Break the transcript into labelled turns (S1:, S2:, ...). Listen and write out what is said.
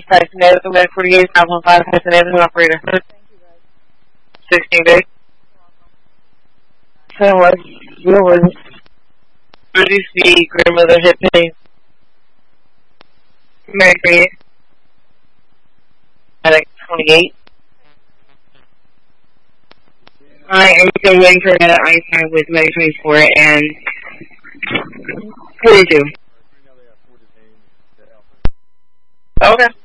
S1: Tyson Avenue, Med 48, 515 Tyson Avenue, operator. 16 days. So what's yours? Reduce the grandmother hip pain. Mercury. Medic 28. I am still waiting for another ice time with Medic 24 and 42. Okay.